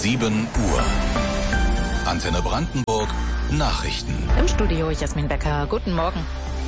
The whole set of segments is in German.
7 Uhr. Antenne Brandenburg Nachrichten. Im Studio Jasmin Becker. Guten Morgen.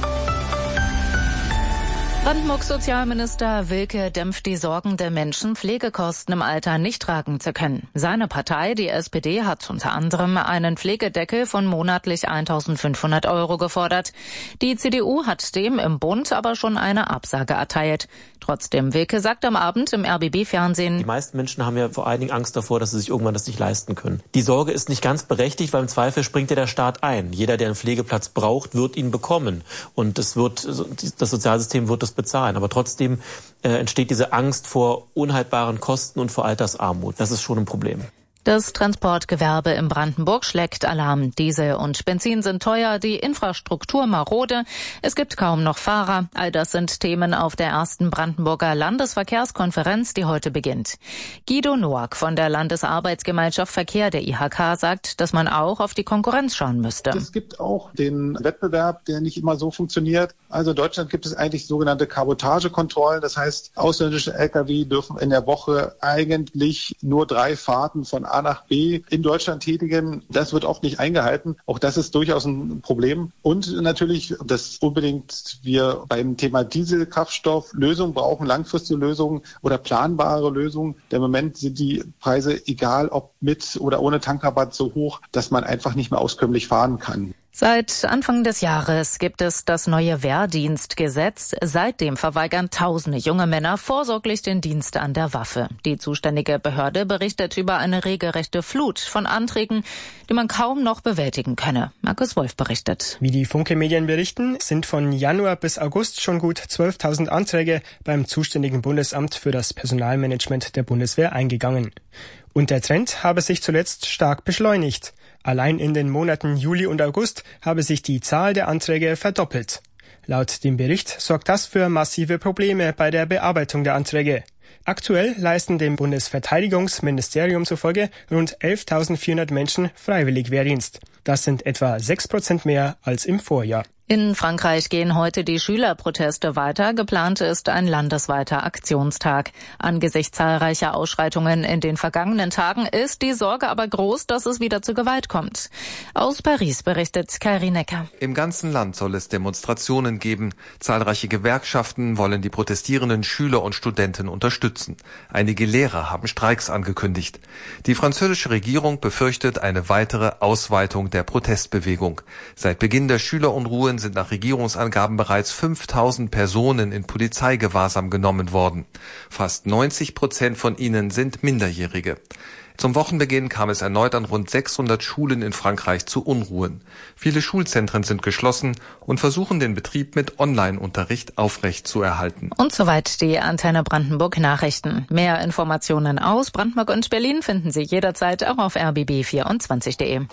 Brandenburgs Sozialminister Wilke dämpft die Sorgen der Menschen, Pflegekosten im Alter nicht tragen zu können. Seine Partei, die SPD, hat unter anderem einen Pflegedeckel von monatlich 1.500 € gefordert. Die CDU hat dem im Bund aber schon eine Absage erteilt. Trotzdem, Wilke sagt am Abend im RBB-Fernsehen: Die meisten Menschen haben ja vor allen Dingen Angst davor, dass sie sich irgendwann das nicht leisten können. Die Sorge ist nicht ganz berechtigt, weil im Zweifel springt ja der Staat ein. Jeder, der einen Pflegeplatz braucht, wird ihn bekommen. Und das Sozialsystem wird das bezahlen. Aber trotzdem entsteht diese Angst vor unhaltbaren Kosten und vor Altersarmut. Das ist schon ein Problem. Das Transportgewerbe in Brandenburg schlägt Alarm. Diesel und Benzin sind teuer, die Infrastruktur marode, es gibt kaum noch Fahrer. All das sind Themen auf der ersten Brandenburger Landesverkehrskonferenz, die heute beginnt. Guido Noack von der Landesarbeitsgemeinschaft Verkehr der IHK sagt, dass man auch auf die Konkurrenz schauen müsste. Es gibt auch den Wettbewerb, der nicht immer so funktioniert. Also in Deutschland gibt es eigentlich sogenannte Kabotagekontrollen. Das heißt, ausländische Lkw dürfen in der Woche eigentlich nur 3 Fahrten von A nach B in Deutschland tätigen. Das wird oft nicht eingehalten. Auch das ist durchaus ein Problem. Und natürlich, dass unbedingt wir beim Thema Dieselkraftstoff Lösungen brauchen, langfristige Lösungen oder planbare Lösungen. Denn im Moment sind die Preise, egal ob mit oder ohne Tankrabatt, so hoch, dass man einfach nicht mehr auskömmlich fahren kann. Seit Anfang des Jahres gibt es das neue Wehrdienstgesetz. Seitdem verweigern tausende junge Männer vorsorglich den Dienst an der Waffe. Die zuständige Behörde berichtet über eine regelrechte Flut von Anträgen, die man kaum noch bewältigen könne. Markus Wolf berichtet. Wie die Funke-Medien berichten, sind von Januar bis August schon gut 12.000 Anträge beim zuständigen Bundesamt für das Personalmanagement der Bundeswehr eingegangen. Und der Trend habe sich zuletzt stark beschleunigt. Allein in den Monaten Juli und August habe sich die Zahl der Anträge verdoppelt. Laut dem Bericht sorgt das für massive Probleme bei der Bearbeitung der Anträge. Aktuell leisten dem Bundesverteidigungsministerium zufolge rund 11.400 Menschen freiwillig Wehrdienst. Das sind etwa 6% mehr als im Vorjahr. In Frankreich gehen heute die Schülerproteste weiter. Geplant ist ein landesweiter Aktionstag. Angesichts zahlreicher Ausschreitungen in den vergangenen Tagen ist die Sorge aber groß, dass es wieder zu Gewalt kommt. Aus Paris berichtet Kairi Necker. Im ganzen Land soll es Demonstrationen geben. Zahlreiche Gewerkschaften wollen die protestierenden Schüler und Studenten unterstützen. Einige Lehrer haben Streiks angekündigt. Die französische Regierung befürchtet eine weitere Ausweitung der Protestbewegung. Seit Beginn der Schülerunruhen sind nach Regierungsangaben bereits 5.000 Personen in Polizeigewahrsam genommen worden. Fast 90% von ihnen sind Minderjährige. Zum Wochenbeginn kam es erneut an rund 600 Schulen in Frankreich zu Unruhen. Viele Schulzentren sind geschlossen und versuchen den Betrieb mit Online-Unterricht aufrechtzuerhalten. Und soweit die Antenne Brandenburg Nachrichten. Mehr Informationen aus Brandenburg und Berlin finden Sie jederzeit auch auf rbb24.de.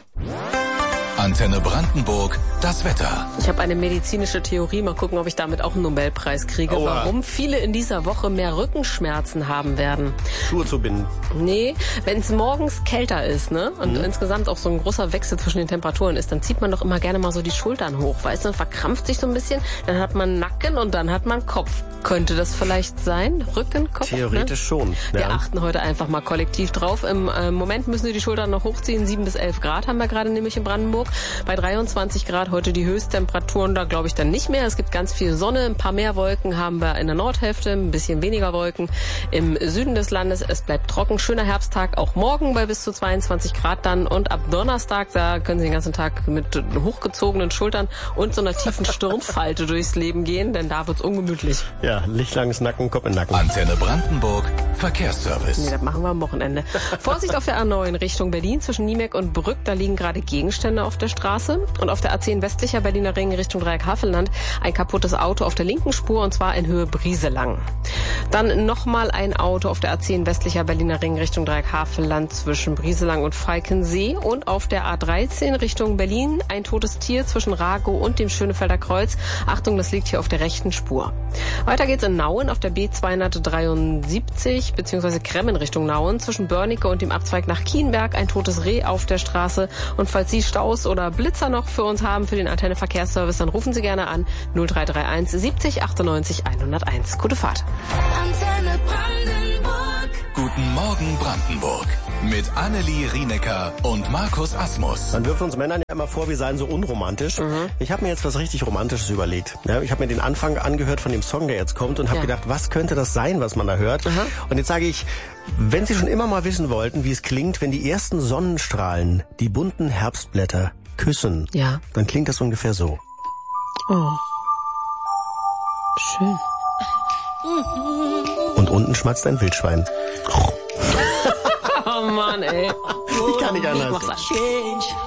Antenne Brandenburg, das Wetter. Ich habe eine medizinische Theorie. Mal gucken, ob ich damit auch einen Nobelpreis kriege. Aua. Warum viele in dieser Woche mehr Rückenschmerzen haben werden. Schuhe zu binden. Nee, wenn es morgens kälter ist, ne? Und insgesamt auch so ein großer Wechsel zwischen den Temperaturen ist, dann zieht man doch immer gerne mal so die Schultern hoch. Weißt du, dann verkrampft sich so ein bisschen. Dann hat man Nacken und dann hat man Kopf. Könnte das vielleicht sein? Rücken, Kopf? Theoretisch schon. Wir Ja. achten heute einfach mal kollektiv drauf. Im Moment müssen Sie die Schultern noch hochziehen. 7 bis 11 Grad haben wir gerade nämlich in Brandenburg. Bei 23 Grad heute die Höchsttemperaturen, da glaube ich dann nicht mehr. Es gibt ganz viel Sonne, ein paar mehr Wolken haben wir in der Nordhälfte, ein bisschen weniger Wolken im Süden des Landes. Es bleibt trocken, schöner Herbsttag, auch morgen bei bis zu 22 Grad dann. Und ab Donnerstag, da können Sie den ganzen Tag mit hochgezogenen Schultern und so einer tiefen Stirnfalte durchs Leben gehen, denn da wird's ungemütlich. Ja, lichtlanges Nacken, Kopf in Nacken. Antenne Brandenburg, Verkehrsservice. Nee, das machen wir am Wochenende. Vorsicht auf der A9 in Richtung Berlin zwischen Niemeck und Brück. Da liegen gerade Gegenstände auf der Straße. Und auf der A10 westlicher Berliner Ring Richtung Dreieck Havelland ein kaputtes Auto auf der linken Spur und zwar in Höhe Brieselang. Dann nochmal ein Auto auf der A10 westlicher Berliner Ring Richtung Dreieck Havelland zwischen Brieselang und Falkensee. Und auf der A13 Richtung Berlin ein totes Tier zwischen Ragow und dem Schönefelder Kreuz. Achtung, das liegt hier auf der rechten Spur. Weiter geht's in Nauen auf der B273 bzw. Kremmen Richtung Nauen zwischen Börnike und dem Abzweig nach Kienberg ein totes Reh auf der Straße. Und falls Sie Staus oder Blitzer noch für uns haben für den Antenne Verkehrsservice, dann rufen Sie gerne an 0331 70 98 101. Gute Fahrt. Antenne Brandenburg. Guten Morgen Brandenburg. Mit Annelie Rienecker und Markus Asmus. Man wirft uns Männern ja immer vor, wir seien so unromantisch. Ich habe mir jetzt was richtig Romantisches überlegt. Ja, ich habe mir den Anfang angehört von dem Song, der jetzt kommt und habe gedacht, was könnte das sein, was man da hört? Und jetzt sage ich, wenn Sie schon immer mal wissen wollten, wie es klingt, wenn die ersten Sonnenstrahlen die bunten Herbstblätter küssen, dann klingt das ungefähr so. Oh. Schön. Und unten schmatzt ein Wildschwein. Oh Mann, ey. Ich kann nicht anders.